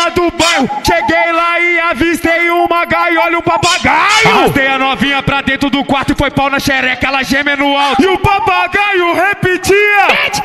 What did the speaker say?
escola do bairro. Cheguei lá e avistei uma gaiola e um papagaio. Arrastei a novinha pra dentro do quarto e foi pau na xereca, ela geme no alto. E o papagaio repetia: